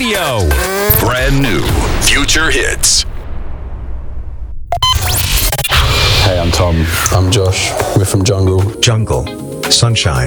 Radio. Brand new Future Hits. Hey, I'm Tom. I'm Josh. We're from Jungle. Jungle, Sunshine,